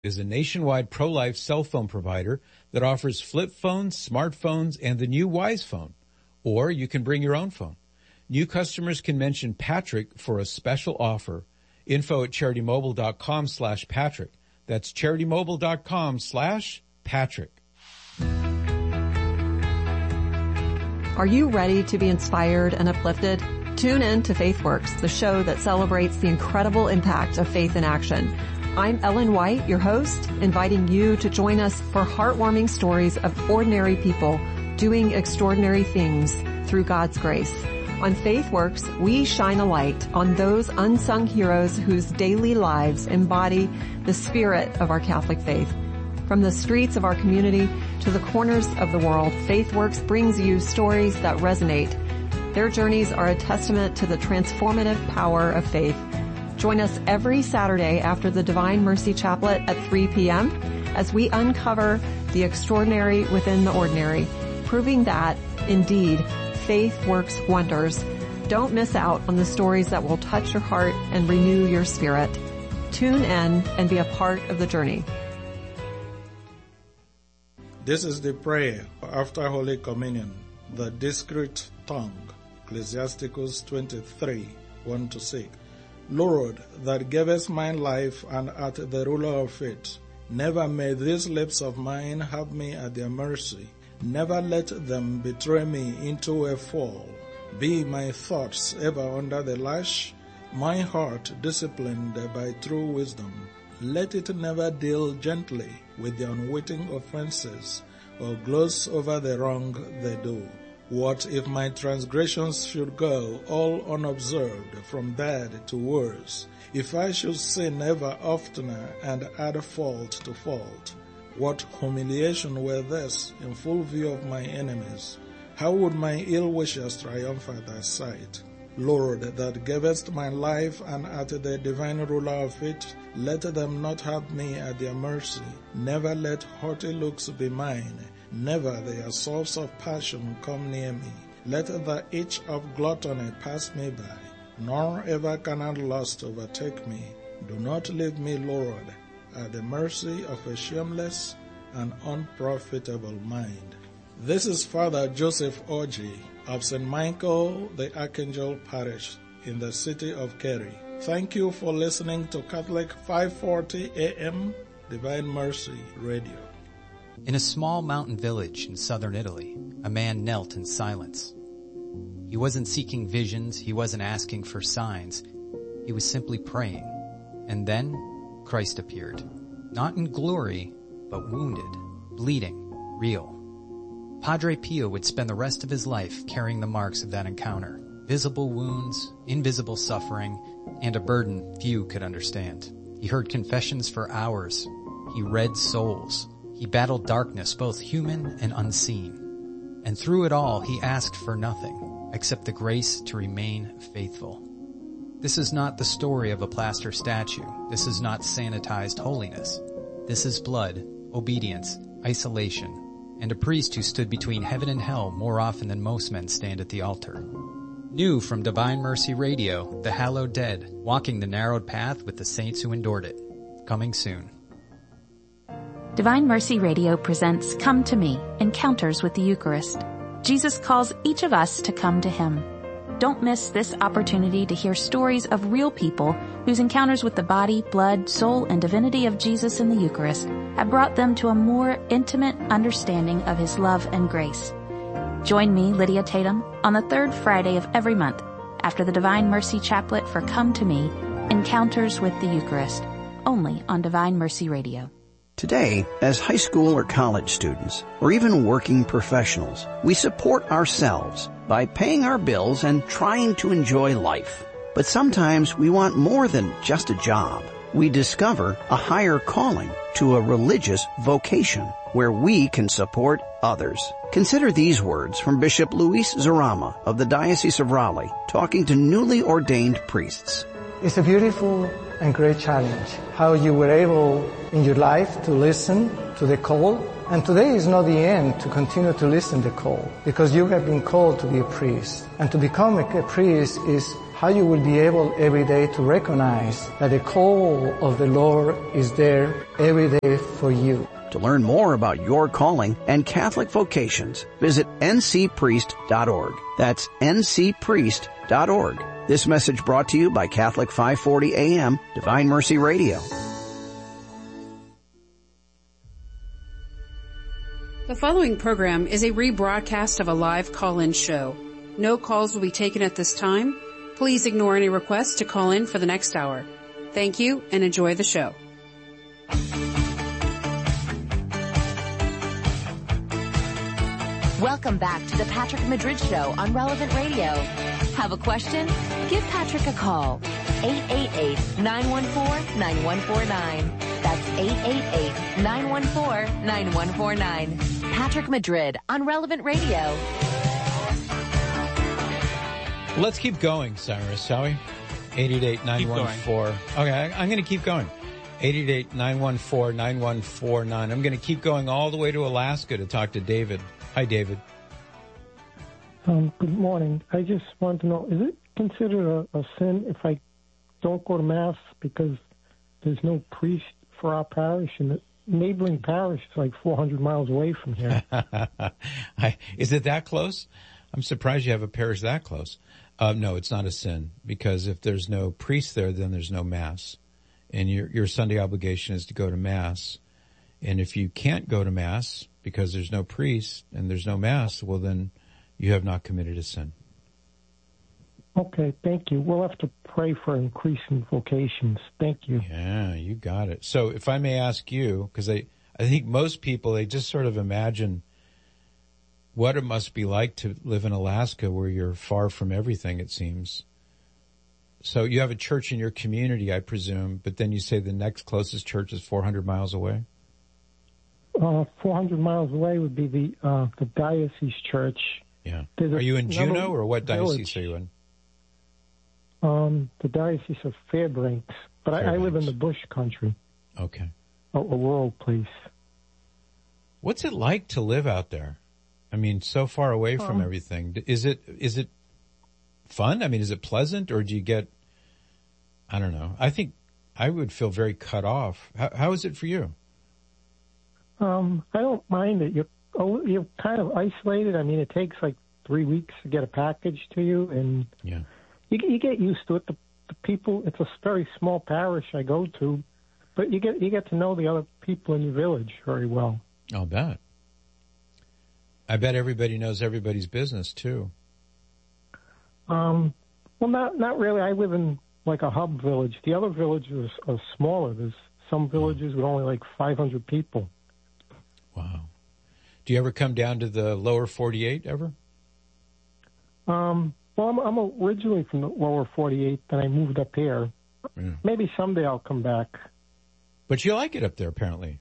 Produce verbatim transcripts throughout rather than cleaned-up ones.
is a nationwide pro-life cell phone provider that offers flip phones, smartphones, and the new Wise Phone. Or you can bring your own phone. New customers can mention Patrick for a special offer. Info at CharityMobile.com slash Patrick. That's CharityMobile.com slash Patrick. Are you ready to be inspired and uplifted? Tune in to FaithWorks, the show that celebrates the incredible impact of faith in action. I'm Ellen White, your host, inviting you to join us for heartwarming stories of ordinary people doing extraordinary things through God's grace. On FaithWorks, we shine a light on those unsung heroes whose daily lives embody the spirit of our Catholic faith. From the streets of our community to the corners of the world, FaithWorks brings you stories that resonate. Their journeys are a testament to the transformative power of faith. Join us every Saturday after the Divine Mercy Chaplet at three p.m. as we uncover the extraordinary within the ordinary, proving that, indeed, faith works wonders. Don't miss out on the stories that will touch your heart and renew your spirit. Tune in and be a part of the journey. This is the prayer after Holy Communion, the discreet tongue, Ecclesiasticus twenty-three, one to six. Lord, that gavest mine life and art the ruler of it, never may these lips of mine have me at their mercy. Never let them betray me into a fall. Be my thoughts ever under the lash, my heart disciplined by true wisdom. Let it never deal gently with the unwitting offenses, or gloss over the wrong they do. What if my transgressions should go all unobserved from bad to worse? If I should sin ever oftener and add fault to fault? What humiliation were this in full view of my enemies? How would my ill wishers triumph at thy sight? Lord, that gavest my life and art the divine ruler of it, let them not have me at their mercy. Never let haughty looks be mine. Never the assaults of passion come near me. Let the itch of gluttony pass me by, nor ever carnal lust overtake me. Do not leave me, Lord, at the mercy of a shameless and unprofitable mind. This is Father Joseph Orji of Saint Michael the Archangel Parish in the city of Kerry. Thank you for listening to Catholic five forty A M Divine Mercy Radio. In a small mountain village in southern Italy, a man knelt in silence. He wasn't seeking visions, he wasn't asking for signs. He was simply praying. And then Christ appeared. Not in glory, but wounded, bleeding, real. Padre Pio would spend the rest of his life carrying the marks of that encounter. Visible wounds, invisible suffering, and a burden few could understand. He heard confessions for hours. He read souls. He battled darkness, both human and unseen. And through it all, he asked for nothing except the grace to remain faithful. This is not the story of a plaster statue. This is not sanitized holiness. This is blood, obedience, isolation, and a priest who stood between heaven and hell more often than most men stand at the altar. New from Divine Mercy Radio, The Hallowed Dead, walking the narrowed path with the saints who endured it. Coming soon. Divine Mercy Radio presents Come to Me, Encounters with the Eucharist. Jesus calls each of us to come to Him. Don't miss this opportunity to hear stories of real people whose encounters with the body, blood, soul, and divinity of Jesus in the Eucharist have brought them to a more intimate understanding of His love and grace. Join me, Lydia Tatum, on the third Friday of every month after the Divine Mercy Chaplet for Come to Me, Encounters with the Eucharist, only on Divine Mercy Radio. Today, as high school or college students, or even working professionals, we support ourselves by paying our bills and trying to enjoy life. But sometimes we want more than just a job. We discover a higher calling to a religious vocation where we can support others. Consider these words from Bishop Luis Zarama of the Diocese of Raleigh, talking to newly ordained priests. It's a beautiful and great challenge, how you were able in your life to listen to the call. And today is not the end to continue to listen to the call, because you have been called to be a priest. And to become a priest is how you will be able every day to recognize that the call of the Lord is there every day for you. To learn more about your calling and Catholic vocations, visit n c priest dot org. That's n c priest dot org. This message brought to you by Catholic five forty A M, Divine Mercy Radio. The following program is a rebroadcast of a live call-in show. No calls will be taken at this time. Please ignore any requests to call in for the next hour. Thank you and enjoy the show. Welcome back to the Patrick Madrid Show on Relevant Radio. Have a question? Give Patrick a call. eight eight eight, nine one four, nine one four nine. That's eight eight eight, nine one four, nine one four nine. Patrick Madrid on Relevant Radio. Let's keep going, Cyrus, shall we? eight eight eight, nine one four. Okay, I, I'm going to keep going. eight eight eight, nine one four, nine one four nine. I'm going to keep going all the way to Alaska to talk to David. Hi, David. Um, good morning. I just want to know, is it considered a, a sin if I don't go to Mass because there's no priest for our parish, and the neighboring parish is like four hundred miles away from here? I, is it that close? I'm surprised you have a parish that close. Uh, no, it's not a sin, because if there's no priest there, then there's no Mass. And your, your Sunday obligation is to go to Mass. And if you can't go to Mass because there's no priest and there's no Mass, well, then you have not committed a sin. Okay, thank you. We'll have to pray for increasing vocations. Thank you. Yeah, you got it. So if I may ask you, because I, I think most people, they just sort of imagine what it must be like to live in Alaska where you're far from everything, it seems. So you have a church in your community, I presume, but then you say the next closest church is four hundred miles away? Uh, four hundred miles away would be the uh, the diocese church. Yeah. There's are you in Juneau, or what village. diocese are you in? Um, the Diocese of Fairbanks, but I, I live in the bush country. Okay. A, a rural place. What's it like to live out there? I mean, so far away from um, everything. Is it is it fun? I mean, is it pleasant, or do you get, I don't know. I think I would feel very cut off. How, how is it for you? Um, I don't mind it. You're, you're kind of isolated. I mean, it takes like three weeks to get a package to you, and yeah. you, you get used to it. The, the people, it's a very small parish I go to, but you get you get to know the other people in your village very well. I'll bet. I bet everybody knows everybody's business too. Um, well, not not really. I live in like a hub village. The other villages are smaller. There's some villages with only like five hundred people. Wow. Do you ever come down to the lower forty-eight ever? Um, well, I'm, I'm originally from the lower forty-eight, then I moved up here. Yeah. Maybe someday I'll come back. But you like it up there, apparently.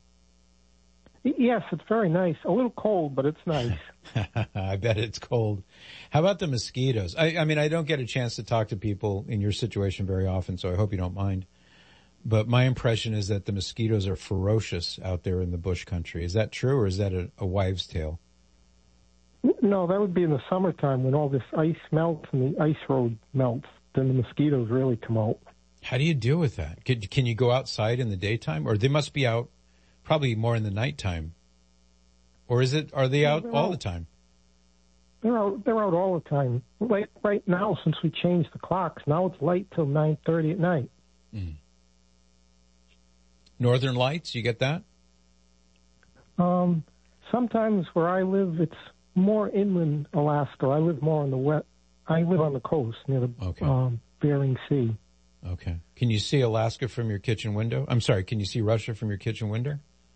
Yes, it's very nice. A little cold, but it's nice. I bet it's cold. How about the mosquitoes? I, I mean, I don't get a chance to talk to people in your situation very often, so I hope you don't mind. But my impression is that the mosquitoes are ferocious out there in the bush country. Is that true, or is that a, a wives' tale? No, that would be in the summertime when all this ice melts and the ice road melts. Then the mosquitoes really come out. How do you deal with that? Can, can you go outside in the daytime? Or they must be out probably more in the nighttime. Or is it? Are they out they're all out, the time? They're out. They're out all the time. Like right now, since we changed the clocks, now it's light till nine thirty at night. Mm. Northern Lights, you get that? Um, sometimes where I live, it's more inland Alaska. I live more on the west. I live on the coast near the okay. um, Bering Sea. Okay. Can you see Alaska from your kitchen window? I'm sorry. Can you see Russia from your kitchen window?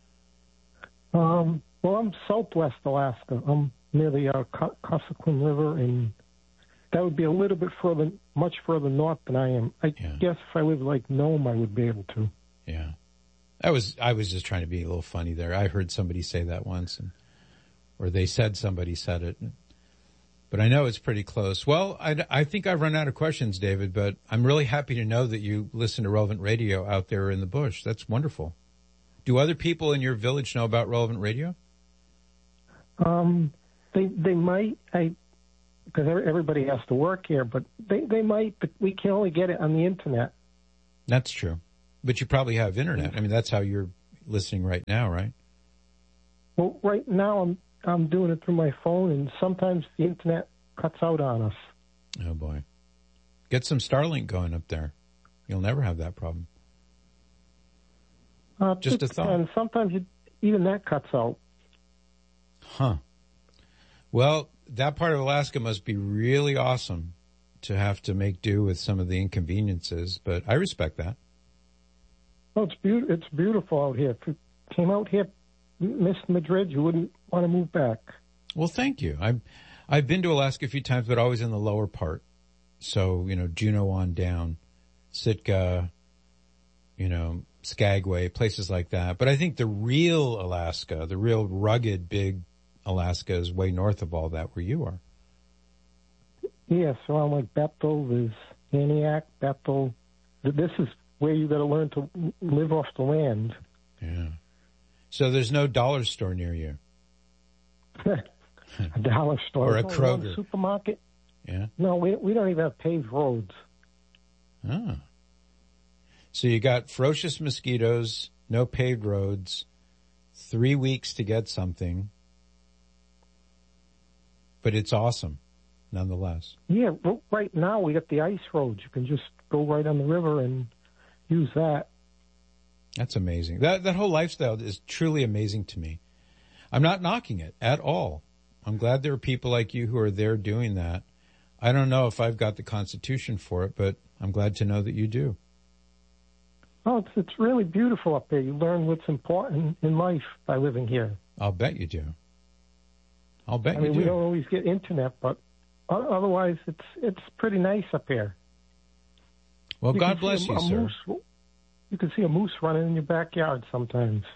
Um, well, I'm southwest Alaska. I'm near the uh, Cossaquin River, and that would be a little bit further, much further north than I am. I yeah. guess if I lived like Nome, I would be able to. Yeah. I was I was just trying to be a little funny there. I heard somebody say that once, and, or they said somebody said it. But I know it's pretty close. Well, I, I think I've run out of questions, David, but I'm really happy to know that you listen to Relevant Radio out there in the bush. That's wonderful. Do other people in your village know about Relevant Radio? Um, they they might. I because everybody has to work here, but they, they might, but we can only get it on the internet. That's true. But you probably have internet. I mean, that's how you're listening right now, right? Well, right now I'm I'm doing it through my phone, and sometimes the internet cuts out on us. Oh, boy. Get some Starlink going up there. You'll never have that problem. Uh, Just a thought. And sometimes you, even that cuts out. Huh. Well, that part of Alaska must be really awesome to have to make do with some of the inconveniences, but I respect that. Well, it's, be- it's beautiful out here. If you came out here, missed Madrid, you wouldn't want to move back. Well, thank you. I've, I've been to Alaska a few times, but always in the lower part. So, you know, Juneau on down, Sitka, you know, Skagway, places like that. But I think the real Alaska, the real rugged, big Alaska is way north of all that where you are. Yes, around like Bethel, there's Aniak, Bethel. This is where you got to learn to live off the land. Yeah. So there's no dollar store near you? A dollar store. Or a no, Kroger. Supermarket. Yeah. No, we we don't even have paved roads. Ah. So you got ferocious mosquitoes, no paved roads, three weeks to get something, but it's awesome, nonetheless. Yeah, well, right now we got the ice roads. You can just go right on the river and use that. That's amazing. That that whole lifestyle is truly amazing to me. I'm not knocking it at all. I'm glad there are people like you who are there doing that. I don't know if I've got the constitution for it, but I'm glad to know that you do. Oh, it's it's really beautiful up there. You learn what's important in life by living here. I'll bet you do. I'll bet I you mean, do. we don't always get internet, but otherwise it's it's pretty nice up here. Well, you God bless a, you, a sir. Moose, you can see a moose running in your backyard sometimes.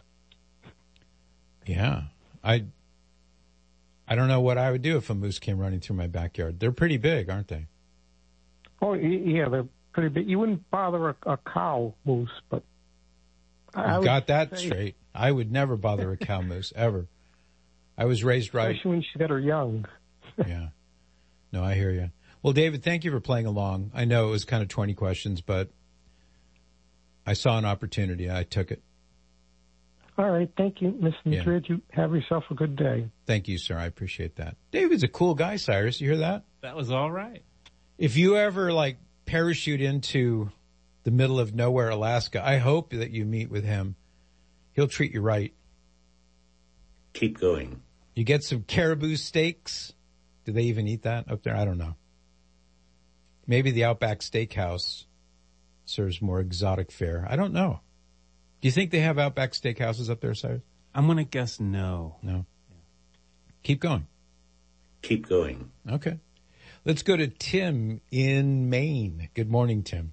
Yeah. I I don't know what I would do if a moose came running through my backyard. They're pretty big, aren't they? Oh, yeah, they're pretty big. You wouldn't bother a, a cow moose, but... I You got that say, straight. I would never bother a cow moose, ever. I was raised right. Especially when she got her young. Yeah. No, I hear you. Well, David, thank you for playing along. I know it was kind of twenty questions, but I saw an opportunity. I took it. All right. Thank you, Mister Yeah. Madrid. You have yourself a good day. Thank you, sir. I appreciate that. David's a cool guy, Cyrus. You hear that? That was all right. If you ever, like, parachute into the middle of nowhere, Alaska, I hope that you meet with him. He'll treat you right. Keep going. You get some caribou steaks. Do they even eat that up there? I don't know. Maybe the Outback Steakhouse serves more exotic fare. I don't know. Do you think they have Outback Steakhouses up there, Cyrus? I'm going to guess no. No. Keep going. Keep going. Okay. Let's go to Tim in Maine. Good morning, Tim.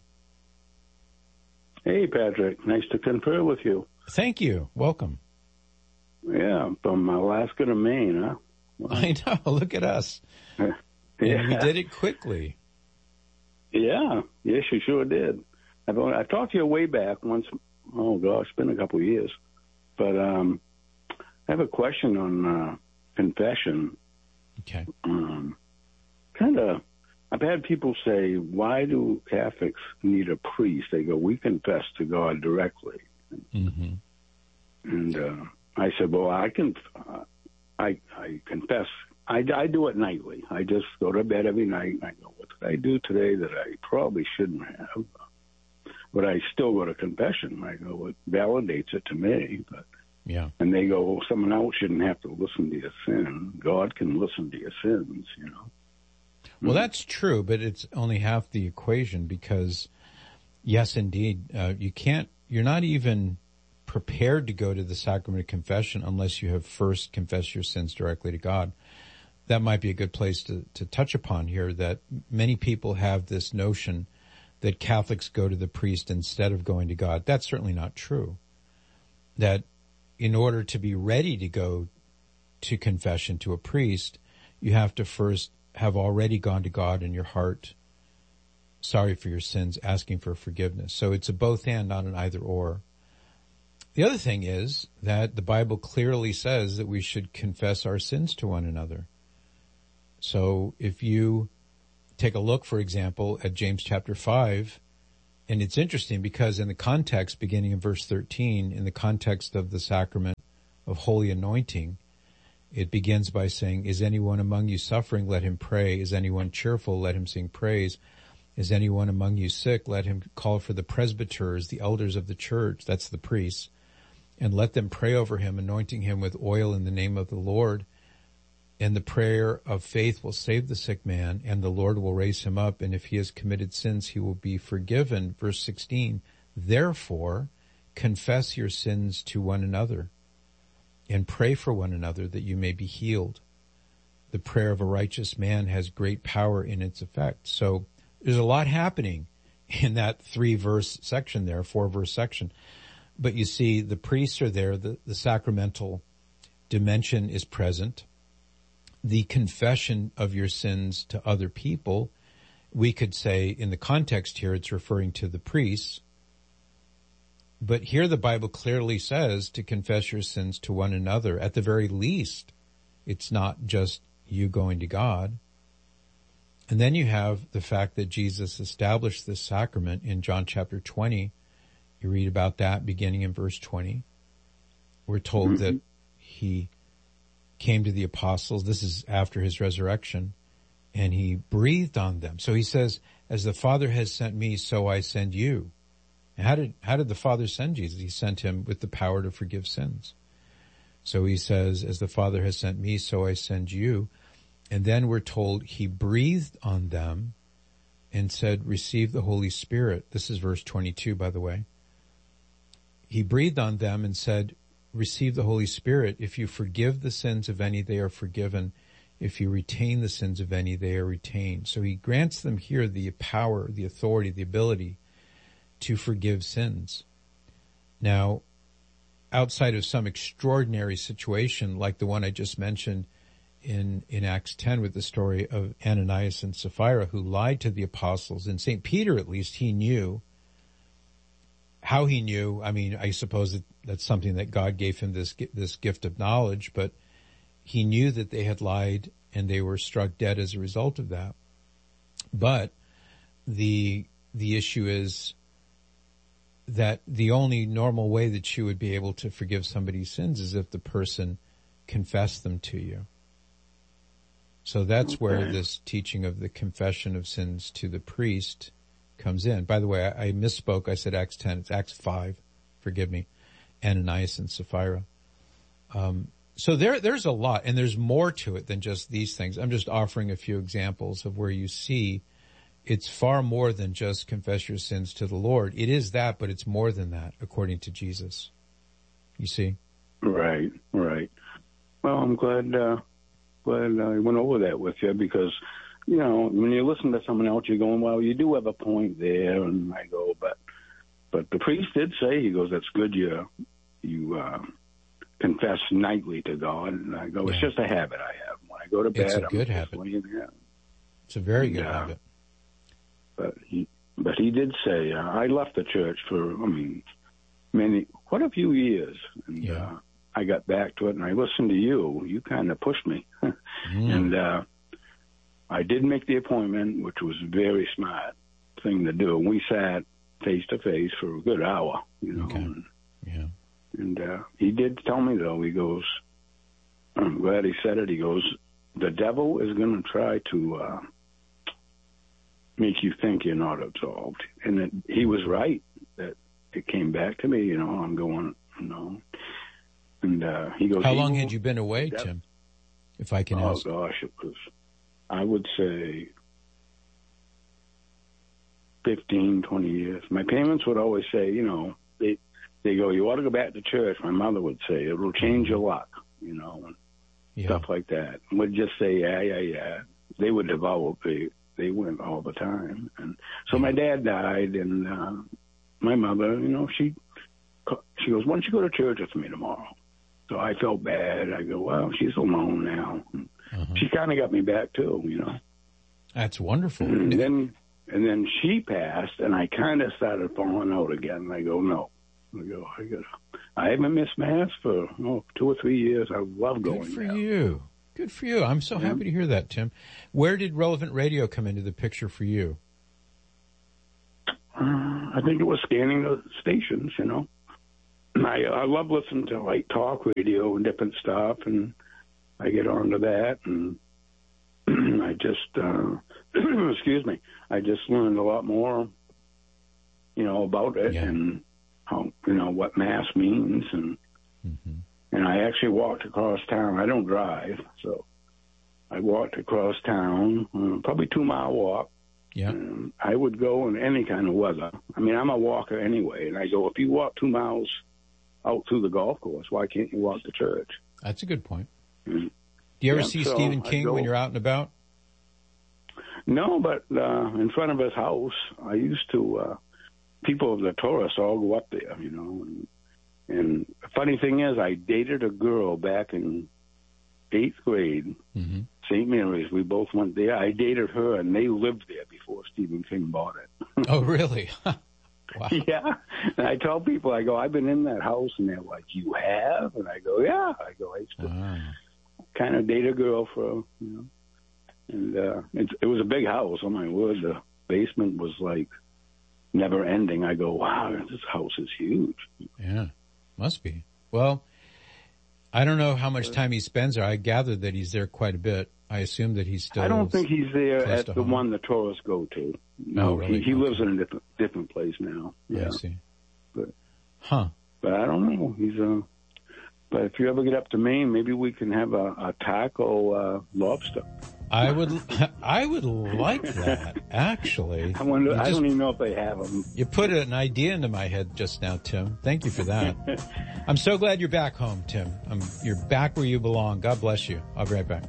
Hey, Patrick. Nice to confer with you. Thank you. Welcome. Yeah, from Alaska to Maine, huh? Wow. I know. Look at us. Yeah. And we did it quickly. Yeah. Yes, you sure did. I've, only, I've talked to you way back once. Oh, gosh, it's been a couple of years. But um, I have a question on uh, confession. Okay. Um, kind of, I've had people say, why do Catholics need a priest? They go, we confess to God directly. Mm-hmm. And uh, I said, well, I can, uh, I, I confess. I, I do it nightly. I just go to bed every night and I go, what did I do today that I probably shouldn't have? But I still go to confession. I go, it validates it to me. But yeah. And they go, well, someone else shouldn't have to listen to your sin. God can listen to your sins, you know. Well, that's true, but it's only half the equation because, yes, indeed, uh, you can't, you're not even prepared to go to the sacrament of confession unless you have first confessed your sins directly to God. That might be a good place to, to touch upon here, that many people have this notion that Catholics go to the priest instead of going to God. That's certainly not true. That in order to be ready to go to confession to a priest, you have to first have already gone to God in your heart, sorry for your sins, asking for forgiveness. So it's a both and, not an either or. The other thing is that the Bible clearly says that we should confess our sins to one another. So if you take a look, for example, at James chapter five, and it's interesting because in the context, beginning in verse thirteen, in the context of the sacrament of holy anointing, it begins by saying, is anyone among you suffering? Let him pray. Is anyone cheerful? Let him sing praise. Is anyone among you sick? Let him call for the presbyters, the elders of the church, that's the priests, and let them pray over him, anointing him with oil in the name of the Lord. And the prayer of faith will save the sick man, and the Lord will raise him up. And if he has committed sins, he will be forgiven. Verse sixteen, therefore, confess your sins to one another and pray for one another that you may be healed. The prayer of a righteous man has great power in its effect. So there's a lot happening in that three-verse section there, four-verse section. But you see, the priests are there. The, the sacramental dimension is present. The confession of your sins to other people, we could say in the context here, it's referring to the priests. But here the Bible clearly says to confess your sins to one another. At the very least, it's not just you going to God. And then you have the fact that Jesus established this sacrament in John chapter twenty. You read about that beginning in verse twenty. We're told mm-hmm. that he came to the apostles. This is after his resurrection, and he breathed on them. So he says, as the Father has sent me, so I send you. And how did, how did the Father send Jesus? He sent him with the power to forgive sins. So he says, as the Father has sent me, so I send you. And then we're told he breathed on them and said, receive the Holy Spirit. This is verse twenty-two, by the way. He breathed on them and said, receive the Holy Spirit. If you forgive the sins of any, they are forgiven. If you retain the sins of any, they are retained. So he grants them here the power, the authority, the ability to forgive sins. Now, outside of some extraordinary situation like the one I just mentioned in, in Acts ten with the story of Ananias and Sapphira who lied to the apostles, and Saint Peter, at least, he knew. How he knew, I mean, I suppose that that's something that God gave him this, this gift of knowledge, but he knew that they had lied and they were struck dead as a result of that. But the, the issue is that the only normal way that you would be able to forgive somebody's sins is if the person confessed them to you. So that's okay. Where this teaching of the confession of sins to the priest comes in. By the way, I, I misspoke. I said Acts ten. It's Acts five. Forgive me. Ananias and Sapphira. Um, so there, there's a lot, and there's more to it than just these things. I'm just offering a few examples of where you see it's far more than just confess your sins to the Lord. It is that, but it's more than that, according to Jesus. You see? Right, right. Well, I'm glad, uh, glad I went over that with you because, you know, when you listen to someone else, you're going, well, you do have a point there. And I go, but, but the priest did say, he goes, that's good. You, you, uh, confess nightly to God. And I go, it's yeah. just a habit I have. When I go to bed, it's a I'm good just habit. laying there. It's a very good and, uh, habit. But he, but he did say, uh, I left the church for, I mean, many, quite a few years. And, yeah. uh, I got back to it and I listened to you. You kind of pushed me. mm. And, uh, I did make the appointment, which was a very smart thing to do. We sat face to face for a good hour, you know. Okay. And, yeah. And, uh, he did tell me though, he goes, I'm glad he said it. He goes, the devil is going to try to, uh, make you think you're not absolved. And it, he was right that it came back to me, you know, I'm going, you know, and, uh, he goes, how long had you been away, Tim? If I can oh, ask. Oh gosh, it was, I would say fifteen, twenty years. My parents would always say, you know, they, they go, you ought to go back to church. My mother would say, it'll change your luck, you know, and yeah. stuff like that. And we'd just say, yeah, yeah, yeah. They would develop the, they went all the time. And so my dad died and, uh, my mother, you know, she, she goes, why don't you go to church with me tomorrow? So I felt bad. I go, well, she's alone now. Uh-huh. She kind of got me back too, you know. That's wonderful. And then, and then she passed and I kind of started falling out again. And I go, no, I go, I gotta, I haven't missed mass for oh, two or three years. I love going Good for there. you. Good for you. I'm so yeah. happy to hear that, Tim. Where did Relevant Radio come into the picture for you? Uh, I think it was scanning the stations, you know. I, I love listening to, like, talk radio and different stuff, and I get onto that, and I just, uh, excuse me, I just learned a lot more, you know, about it, yeah. and how, you know, what Mass means, and mm-hmm. and I actually walked across town. I don't drive, so I walked across town, uh, probably two-mile walk. Yeah. Um, I would go in any kind of weather. I mean, I'm a walker anyway, and I go, if you walk two miles out through the golf course, why can't you walk to church? That's a good point. Mm-hmm. Do you ever yeah, see so Stephen King when you're out and about? No, but uh, in front of his house, I used to, uh, people of the tourists all go up there, you know. And, and the funny thing is, I dated a girl back in eighth grade, mm-hmm. Saint Mary's. We both went there. I dated her, and they lived there before Stephen King bought it. Oh, really? Wow. Yeah. And I tell people, I go, I've been in that house, and they're like, you have? And I go, yeah. I go, I used to wow. kind of date a girl for, you know. And uh, it, it was a big house. Oh, my word. The basement was, like, never ending. I go, wow, this house is huge. Yeah, must be. Well, I don't know how much time he spends there. I gather that he's there quite a bit. I assume that he's still. I don't think he's there at the home. one the tourists go to. No, oh, really? he, he okay. lives in a different different place now. Yeah. I see. But, huh. But I don't know. He's a. Uh, but if you ever get up to Maine, maybe we can have a, a taco uh, lobster. I would, I would like that. Actually, I wonder. Just, I don't even know if they have them. You put an idea into my head just now, Tim. Thank you for that. I'm so glad you're back home, Tim. I'm, you're back where you belong. God bless you. I'll be right back.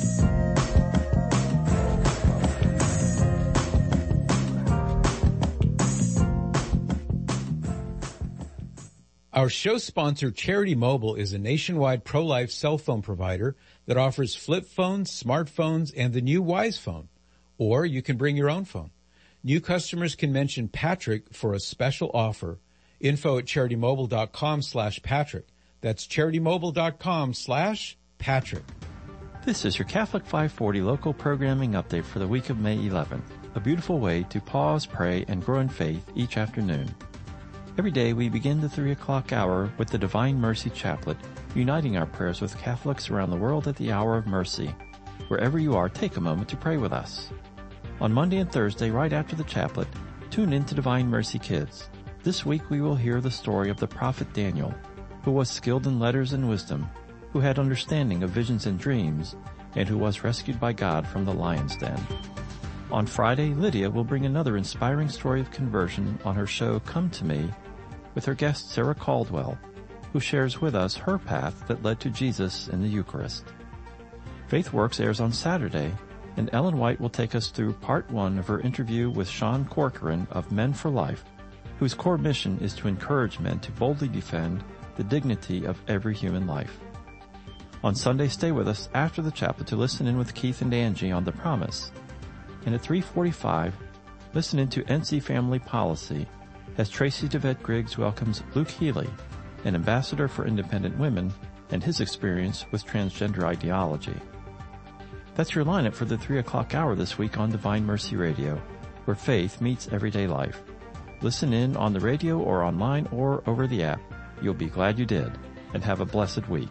Our show sponsor, Charity Mobile, is a nationwide pro-life cell phone provider that offers flip phones, smartphones, and the new Wise phone. Or you can bring your own phone. New customers can mention Patrick for a special offer. Info at charitymobile.com slash Patrick. That's charitymobile.com slash Patrick. This is your Catholic five forty local programming update for the week of May eleventh. A beautiful way to pause, pray, and grow in faith each afternoon. Every day we begin the three o'clock hour with the Divine Mercy Chaplet, uniting our prayers with Catholics around the world at the hour of mercy. Wherever you are, take a moment to pray with us. On Monday and Thursday, right after the chaplet, tune in to Divine Mercy Kids. This week we will hear the story of the prophet Daniel, who was skilled in letters and wisdom, who had understanding of visions and dreams, and who was rescued by God from the lion's den. On Friday, Lydia will bring another inspiring story of conversion on her show Come to Me, with her guest Sarah Caldwell, who shares with us her path that led to Jesus in the Eucharist. Faith Works airs on Saturday, and Ellen White will take us through part one of her interview with Sean Corcoran of Men for Life, whose core mission is to encourage men to boldly defend the dignity of every human life. On Sunday, stay with us after the chaplet to listen in with Keith and Angie on The Promise. And at three forty-five, listen in to N C Family Policy as Tracy DeVette Griggs welcomes Luke Healy, an ambassador for independent women, and his experience with transgender ideology. That's your lineup for the three o'clock hour this week on Divine Mercy Radio, where faith meets everyday life. Listen in on the radio or online or over the app. You'll be glad you did, and have a blessed week.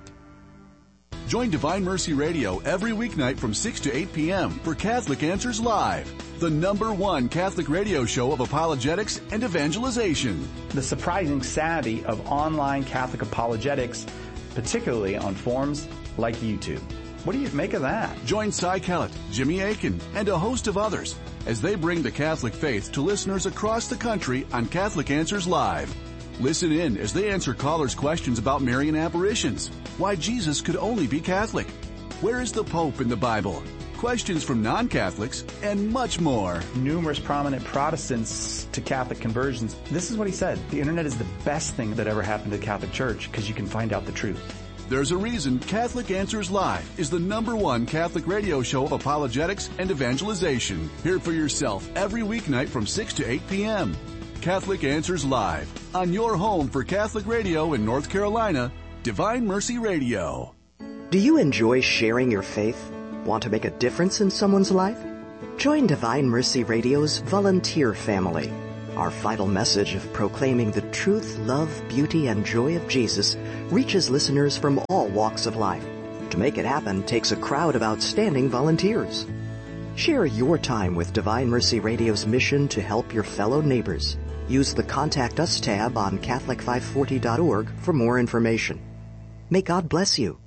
Join Divine Mercy Radio every weeknight from six to eight p.m. for Catholic Answers Live, the number one Catholic radio show of apologetics and evangelization. The surprising savvy of online Catholic apologetics, particularly on forums like YouTube. What do you make of that? Join Cy Kellett, Jimmy Akin, and a host of others as they bring the Catholic faith to listeners across the country on Catholic Answers Live. Listen in as they answer callers' questions about Marian apparitions, why Jesus could only be Catholic, where is the Pope in the Bible, questions from non-Catholics, and much more. Numerous prominent Protestants to Catholic conversions. This is what he said. The internet is the best thing that ever happened to the Catholic Church because you can find out the truth. There's a reason Catholic Answers Live is the number one Catholic radio show of apologetics and evangelization. Hear for yourself every weeknight from six to eight p.m. Catholic Answers Live, on your home for Catholic radio in North Carolina, Divine Mercy Radio. Do you enjoy sharing your faith? Want to make a difference in someone's life? Join Divine Mercy Radio's volunteer family. Our vital message of proclaiming the truth, love, beauty, and joy of Jesus reaches listeners from all walks of life. To make it happen takes a crowd of outstanding volunteers. Share your time with Divine Mercy Radio's mission to help your fellow neighbors. Use the Contact Us tab on Catholic five forty dot org for more information. May God bless you.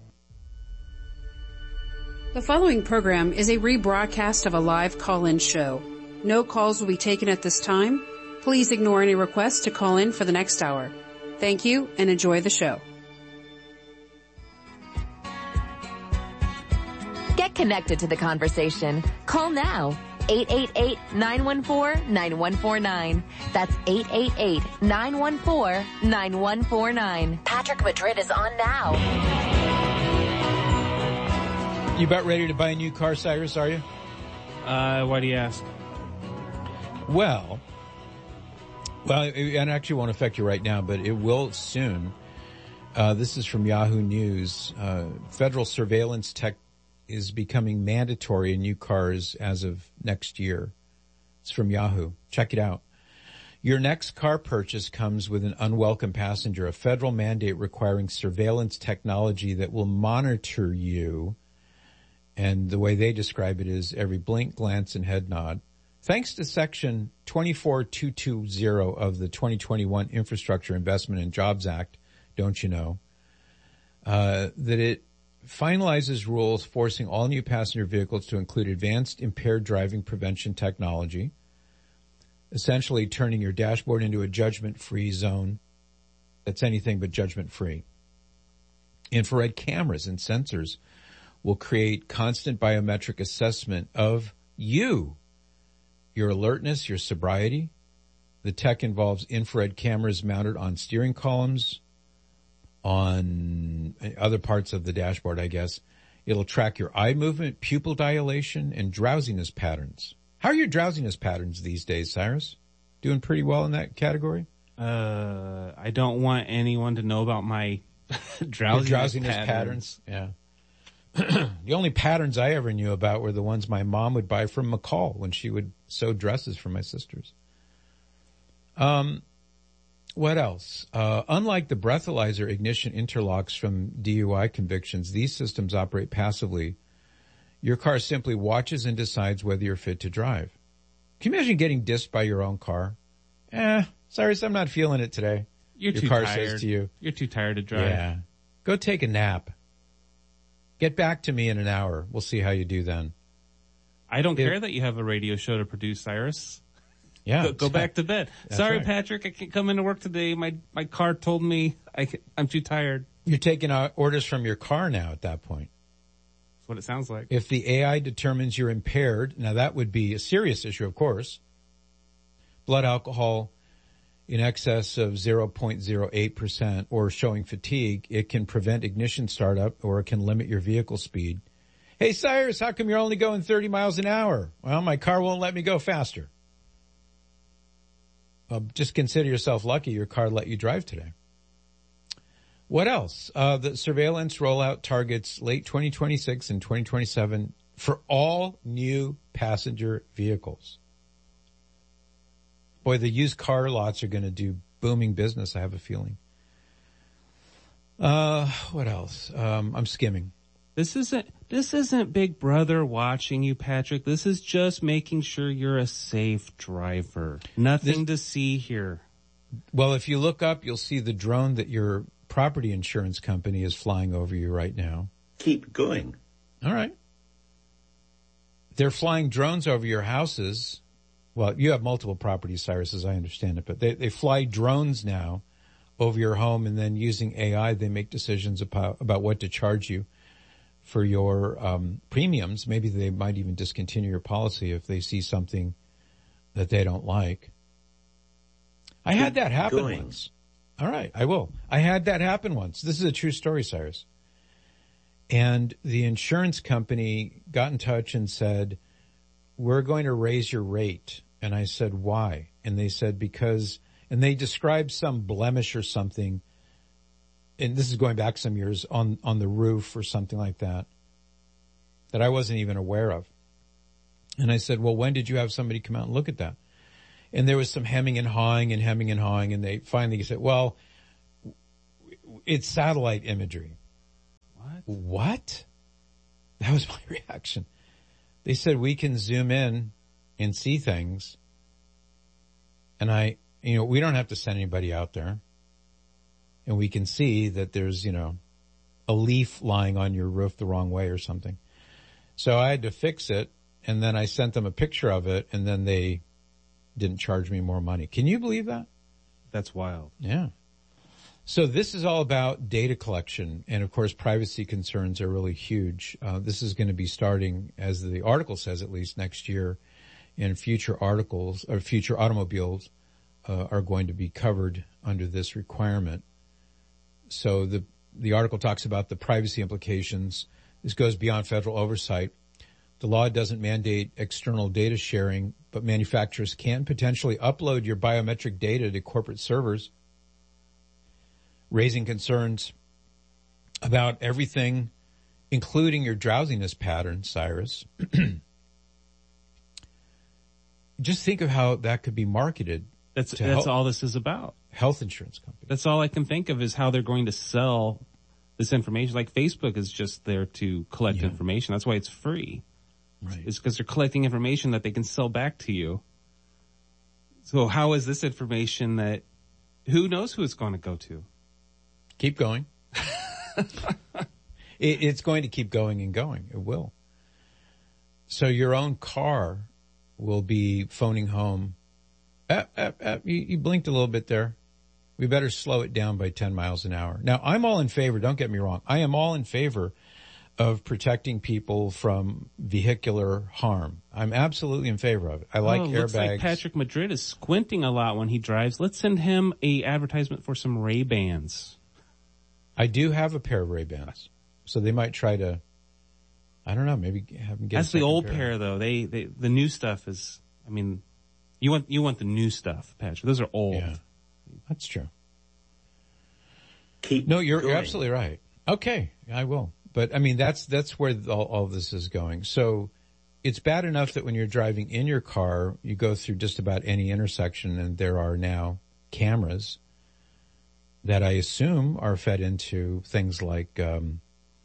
The following program is a rebroadcast of a live call-in show. No calls will be taken at this time. Please ignore any requests to call in for the next hour. Thank you and enjoy the show. Get connected to the conversation. Call now. eight eight eight, nine one four, nine one four nine. That's eight eight eight, nine one four, nine one four nine. Patrick Madrid is on now. You about ready to buy a new car, Cyrus, are you? Uh, why do you ask? Well, well, it, it actually won't affect you right now, but it will soon. Uh, this is from Yahoo News. Uh, federal surveillance tech is becoming mandatory in new cars as of next year. It's from Yahoo. Check it out. Your next car purchase comes with an unwelcome passenger, a federal mandate requiring surveillance technology that will monitor you. And the way they describe it is every blink, glance, and head nod. Thanks to Section twenty-four two twenty of the twenty twenty-one Infrastructure Investment and Jobs Act, don't you know, uh, that it finalizes rules forcing all new passenger vehicles to include advanced impaired driving prevention technology, essentially turning your dashboard into a judgment-free zone that's anything but judgment-free. Infrared cameras and sensors will create constant biometric assessment of you, your alertness, your sobriety. The tech involves infrared cameras mounted on steering columns, on other parts of the dashboard, I guess. It'll track your eye movement, pupil dilation, and drowsiness patterns. How are your drowsiness patterns these days, Cyrus? Doing pretty well in that category? Uh, I don't want anyone to know about my drowsiness, drowsiness patterns. patterns. Yeah. The only patterns I ever knew about were the ones my mom would buy from McCall when she would sew dresses for my sisters. Um, what else? Uh, unlike the breathalyzer ignition interlocks from D U I convictions, these systems operate passively. Your car simply watches and decides whether you're fit to drive. Can you imagine getting dissed by your own car? Eh, Cyrus, I'm not feeling it today. You're your too car tired. says to you. You're too tired to drive. Yeah. Go take a nap. Get back to me in an hour. We'll see how you do then. I don't If, care that you have a radio show to produce, Cyrus. Yeah. Go, go back to bed. Sorry, right. Patrick, I can't come into work today. My my car told me I can, I'm too tired. You're taking uh, orders from your car now at that point. That's what it sounds like. If the A I determines you're impaired, now that would be a serious issue, of course. Blood alcohol in excess of zero point zero eight percent or showing fatigue, it can prevent ignition startup or it can limit your vehicle speed. Hey, Cyrus, how come you're only going thirty miles an hour? Well, my car won't let me go faster. Well, just consider yourself lucky your car let you drive today. What else? Uh, the surveillance rollout targets late twenty twenty-six and twenty twenty-seven for all new passenger vehicles. Boy, the used car lots are going to do booming business, I have a feeling. Uh, what else? Um, I'm skimming. This isn't, this isn't Big Brother watching you, Patrick. This is just making sure you're a safe driver. Nothing this, to see here. Well, if you look up, you'll see the drone that your property insurance company is flying over you right now. Keep going. All right. They're flying drones over your houses. Well, you have multiple properties, Cyrus, as I understand it, but they, they fly drones now over your home, and then using A I, they make decisions about, about what to charge you for your um, premiums. Maybe they might even discontinue your policy if they see something that they don't like. I had that happen going. once. All right, I will. I had that happen once. This is a true story, Cyrus. And the insurance company got in touch and said, we're going to raise your rate. And I said, why? And they said, because, and they described some blemish or something and this is going back some years, on, on the roof or something like that, that I wasn't even aware of. And I said, well, when did you have somebody come out and look at that? And there was some hemming and hawing and hemming and hawing, and they finally said, well, it's satellite imagery. What? What? That was my reaction. They said, we can zoom in and see things. And I, you know, we don't have to send anybody out there. And we can see that there's, you know, a leaf lying on your roof the wrong way or something. So I had to fix it, and then I sent them a picture of it, and then they didn't charge me more money. Can you believe that? That's wild. Yeah. So this is all about data collection, and of course privacy concerns are really huge. Uh, this is going to be starting, as the article says, at least next year, and future articles or future automobiles uh, are going to be covered under this requirement. So the the article talks about the privacy implications. This goes beyond federal oversight. The law doesn't mandate external data sharing, but manufacturers can potentially upload your biometric data to corporate servers, raising concerns about everything, including your drowsiness patterns, Cyrus. Just think of how that could be marketed. That's that's health, all this is about. Health insurance companies. That's all I can think of is how they're going to sell this information. Like Facebook is just there to collect yeah. information. That's why it's free. Right. It's because they're collecting information that they can sell back to you. So how is this information that, who knows who it's going to go to? Keep going. it, it's going to keep going and going. It will. So your own car will be phoning home. Uh, uh, uh, you, you blinked a little bit there. We better slow it down by ten miles an hour. Now, I'm all in favor, don't get me wrong. I am all in favor of protecting people from vehicular harm. I'm absolutely in favor of it. I like oh, airbags. Looks like Patrick Madrid is squinting a lot when he drives. Let's send him a advertisement for some Ray-Bans. I do have a pair of Ray-Bans, so they might try to, I don't know, maybe have them get That's a the old pair. pair, though. They, they, the new stuff is, I mean, you want, you want the new stuff, Patrick. Those are old. Yeah, that's true. Keep no, you're, going. you're absolutely right. Okay, I will. But I mean, that's, that's where all, all this is going. So it's bad enough that when you're driving in your car, you go through just about any intersection and there are now cameras that I assume are fed into things like, um,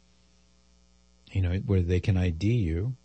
you know, where they can I D you.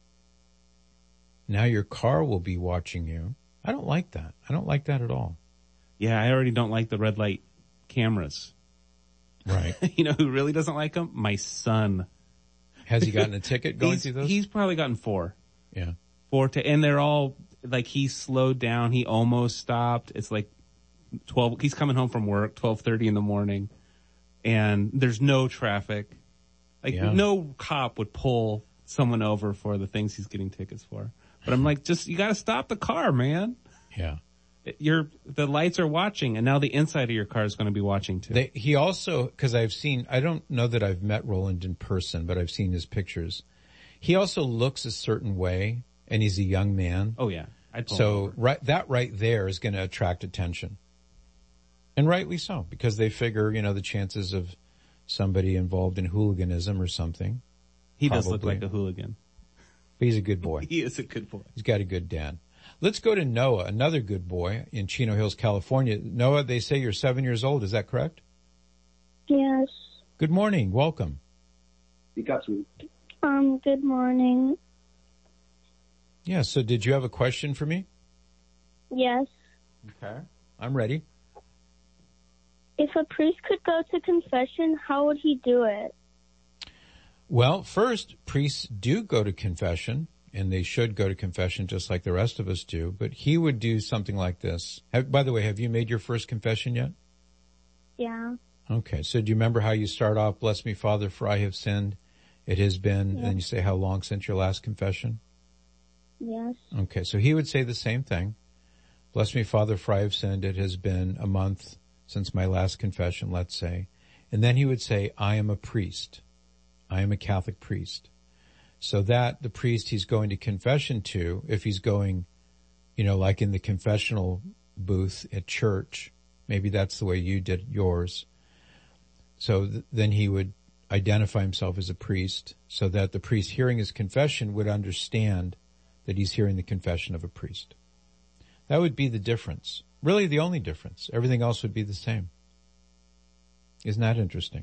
Now your car will be watching you. I don't like that. I don't like that at all. Yeah, I already don't like the red light cameras. Right. You know who really doesn't like them? My son. Has he gotten a ticket going he's, through those? He's probably gotten four. Yeah. Four to, and they're all like he slowed down. He almost stopped. It's like twelve. He's coming home from work, twelve thirty in the morning, and there's no traffic. Like yeah. no cop would pull someone over for the things he's getting tickets for. But I'm like, just you got to stop the car, man. Yeah. You're, the lights are watching, and now the inside of your car is going to be watching too. They, he also, because I've seen, I don't know that I've met Roland in person, but I've seen his pictures. He also looks a certain way, and he's a young man. Oh yeah, I'd pull so over. right, that right there is going to attract attention, and rightly so, because they figure, you know, the chances of somebody involved in hooliganism or something. He probably. does look like a hooligan. But he's a good boy. He is a good boy. He's got a good dad. Let's go to Noah, another good boy in Chino Hills, California. Noah, they say you're seven years old. Is that correct? Yes. Good morning. Welcome. You got some. Um, good morning. Yeah, so did you have a question for me? Yes. Okay. I'm ready. If a priest could go to confession, how would he do it? Well, first, priests do go to confession. And they should go to confession just like the rest of us do. But he would do something like this. Have, by the way, have you made your first confession yet? Yeah. Okay. So do you remember how you start off, bless me, Father, for I have sinned? It has been, yeah. and you say how long since your last confession? Yes. Okay. So he would say the same thing. Bless me, Father, for I have sinned. It has been a month since my last confession, let's say. And then he would say, I am a priest. I am a Catholic priest. So that the priest he's going to confession to, if he's going, you know, like in the confessional booth at church, maybe that's the way you did yours. So th- then he would identify himself as a priest so that the priest hearing his confession would understand that he's hearing the confession of a priest. That would be the difference. Really the only difference. Everything else would be the same. Isn't that interesting?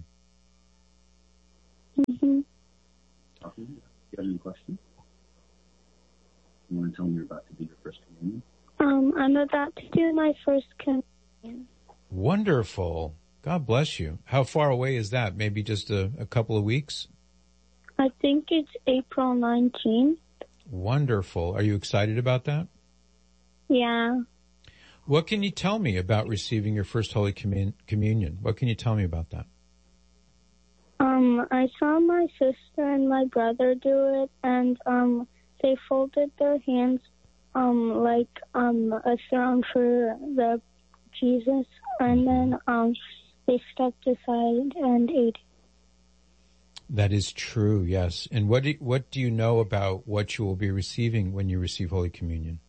Mm-hmm. You got any questions? You want to tell me you're about to do your first communion? Um, I'm about to do my first communion. Wonderful. God bless you. How far away is that? Maybe just a, a couple of weeks? I think it's April nineteenth. Wonderful. Are you excited about that? Yeah. What can you tell me about receiving your first Holy Commun- Communion? What can you tell me about that? Um, I saw my sister and my brother do it, and um, they folded their hands um like um a throne for the Jesus, and then um they stepped aside and ate. That is true, yes. And what do, what do you know about what you will be receiving when you receive Holy Communion?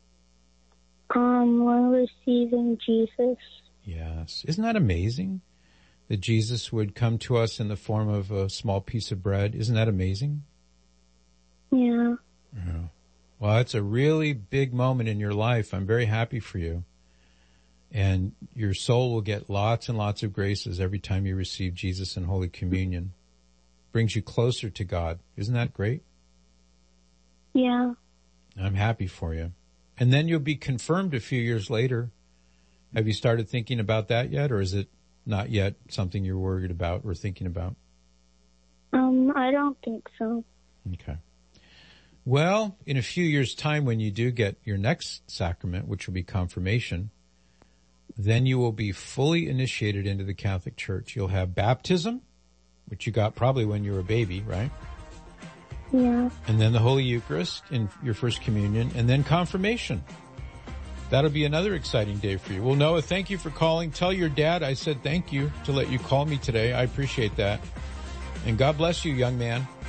Um, we're receiving Jesus. Yes. Isn't that amazing? That Jesus would come to us in the form of a small piece of bread. Isn't that amazing? Yeah. Yeah. Well, it's a really big moment in your life. I'm very happy for you. And your soul will get lots and lots of graces every time you receive Jesus in Holy Communion. Brings you closer to God. Isn't that great? Yeah. I'm happy for you. And then you'll be confirmed a few years later. Have you started thinking about that yet, or is it not yet something you're worried about or thinking about? Um, I don't think so. Okay. Well, in a few years' time, when you do get your next sacrament, which will be confirmation, then you will be fully initiated into the Catholic Church. You'll have baptism, which you got probably when you were a baby, right? Yeah. And then the Holy Eucharist in your first communion, and then confirmation. That'll be another exciting day for you. Well, Noah, thank you for calling. Tell your dad I said thank you to let you call me today. I appreciate that. And God bless you, young man.